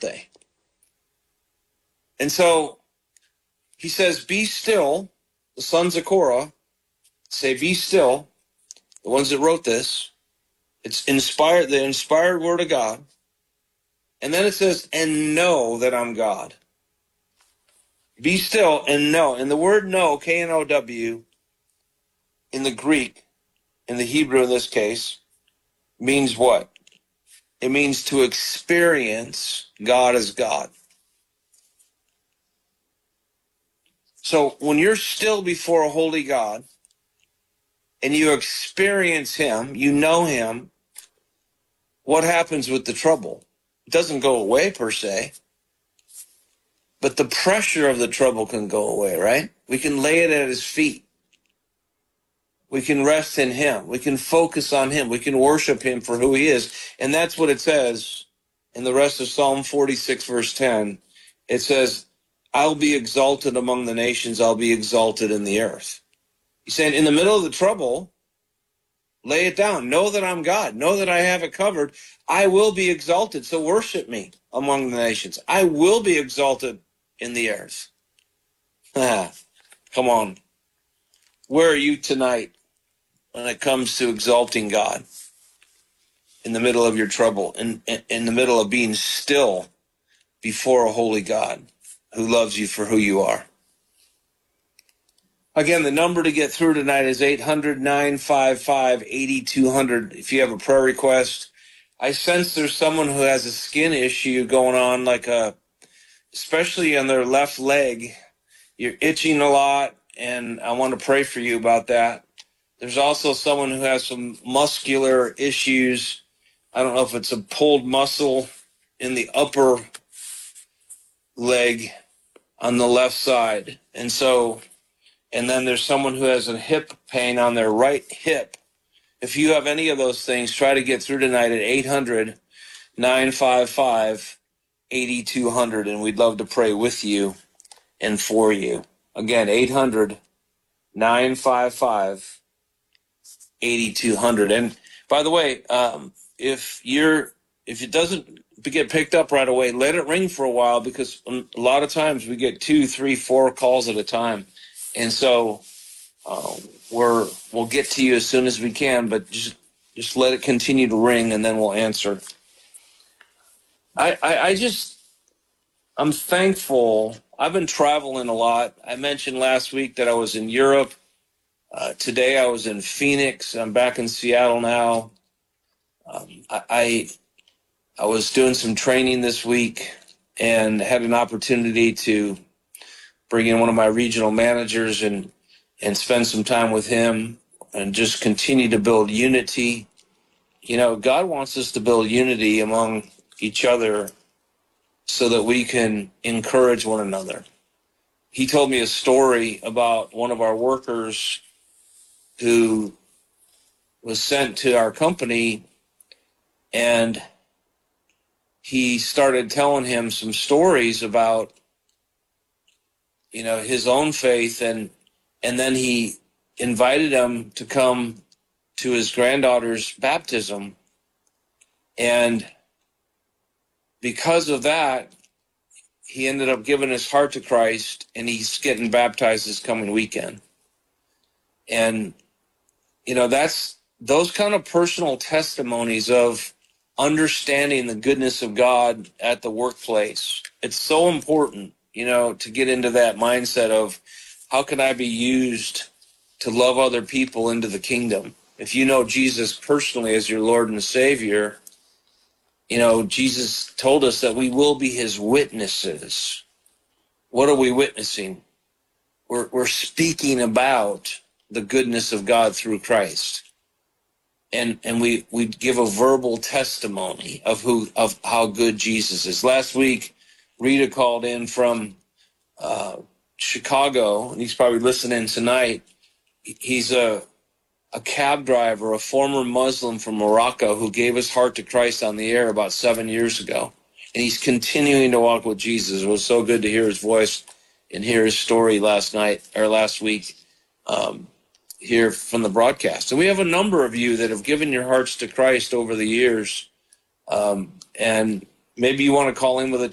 they? And so he says, be still. The sons of Korah say, be still. The ones that wrote this. It's inspired, the inspired word of God. And then it says, and know that I'm God. Be still and know. And the word know, K-N-O-W, in the Greek, in the Hebrew in this case, means what? It means to experience God as God. So when you're still before a holy God and you experience him, you know him, what happens with the trouble? It doesn't go away per se, but the pressure of the trouble can go away, right? We can lay it at his feet. We can rest in him. We can focus on him. We can worship him for who he is. And that's what it says in the rest of Psalm 46, verse 10. It says, I'll be exalted among the nations. I'll be exalted in the earth. He's saying in the middle of the trouble, lay it down. Know that I'm God. Know that I have it covered. I will be exalted. So worship me among the nations. I will be exalted in the earth. Come on. Where are you tonight when it comes to exalting God in the middle of your trouble, in the middle of being still before a holy God who loves you for who you are? Again, the number to get through tonight is 800-955-8200. If you have a prayer request, I sense there's someone who has a skin issue going on, especially on their left leg. You're itching a lot, and I want to pray for you about that. There's also someone who has some muscular issues. I don't know if it's a pulled muscle in the upper leg on the left side. And then there's someone who has a hip pain on their right hip. If you have any of those things, try to get through tonight at 800-955-8200, and we'd love to pray with you and for you. Again, 800-955-8200. And by the way, if it doesn't get picked up right away, let it ring for a while, because a lot of times we get 2, 3, 4 calls at a time. And so we'll get to you as soon as we can, but just let it continue to ring, and then we'll answer. I'm thankful. I've been traveling a lot. I mentioned last week that I was in Europe. Today I was in Phoenix. I'm back in Seattle now. I was doing some training this week and had an opportunity to bring in one of my regional managers and spend some time with him and just continue to build unity. You know, God wants us to build unity among each other so that we can encourage one another. He told me a story about one of our workers who was sent to our company, and he started telling him some stories about, his own faith, and then he invited him to come to his granddaughter's baptism. And because of that, he ended up giving his heart to Christ, and he's getting baptized this coming weekend. And, that's those kind of personal testimonies of understanding the goodness of God at the workplace. It's so important, to get into that mindset of how can I be used to love other people into the kingdom. If you know Jesus personally as your Lord and Savior, Jesus told us that we will be his witnesses. What are we witnessing? We're speaking about the goodness of God through Christ. And we give a verbal testimony of how good Jesus is. Last week, Rita called in from Chicago, and he's probably listening tonight. He's a cab driver, a former Muslim from Morocco who gave his heart to Christ on the air about 7 years ago. And he's continuing to walk with Jesus. It was so good to hear his voice and hear his story last week here from the broadcast. And we have a number of you that have given your hearts to Christ over the years. And maybe you want to call in with a